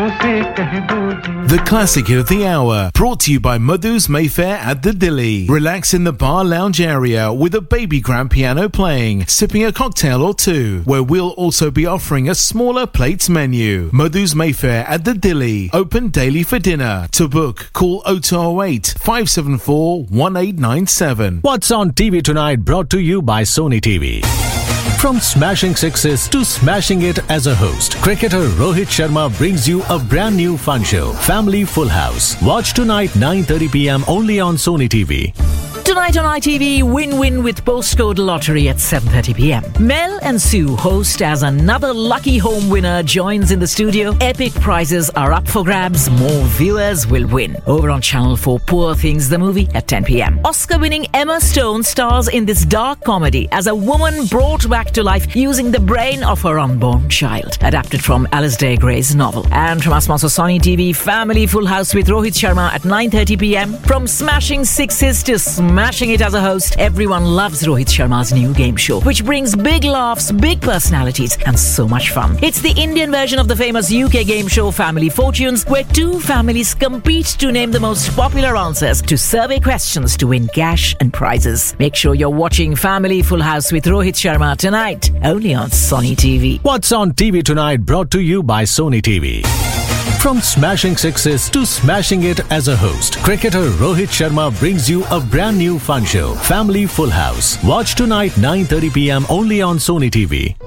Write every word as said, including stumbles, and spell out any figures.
The classic of the hour, brought to you by Madhu's Mayfair at the Dilly. Relax in the bar lounge area with a baby grand piano playing, sipping a cocktail or two, where we'll also be offering a smaller plates menu. Madhu's Mayfair at the Dilly, open daily for dinner. To book, call oh two oh eight, five seven four, one eight nine seven. What's on T V tonight, brought to you by Sony T V. From smashing sixes to smashing it as a host, cricketer Rohit Sharma brings you a brand new fun show, Family Full House. Watch tonight nine thirty p.m. only on Sony T V. Tonight on I T V, win-win with postcode lottery at seven thirty p.m. Mel and Sue host as another lucky home winner joins in the studio. Epic prizes are up for grabs. More viewers will win. Over on Channel four, Poor Things the movie at ten p.m. Oscar-winning Emma Stone stars in this dark comedy as a woman brought back to life using the brain of her unborn child. Adapted from Alasdair Gray's novel. And from our sponsor Sony T V, Family Full House with Rohit Sharma at nine thirty p.m. From smashing sixes to smashing it as a host, everyone loves Rohit Sharma's new game show, which brings big laughs, big personalities, and so much fun. It's the Indian version of the famous U K game show Family Fortunes, where two families compete to name the most popular answers to survey questions to win cash and prizes. Make sure you're watching Family Full House with Rohit Sharma tonight, only on Sony T V. What's on T V tonight, brought to you by Sony T V. From smashing sixes to smashing it as a host, cricketer Rohit Sharma brings you a brand new fun show, Family Full House. Watch tonight nine thirty p.m. only on Sony T V.